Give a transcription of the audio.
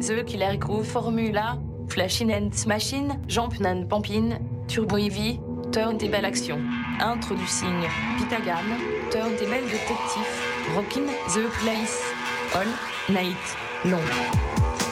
The Killer Groove Formula, Flashin' and Smashin', Jamp' Pampin, Turbo Heavy, Turn des belles actions. Introducing Pitagan, Turn des belles détectives, Rockin' the Place, All Night Long.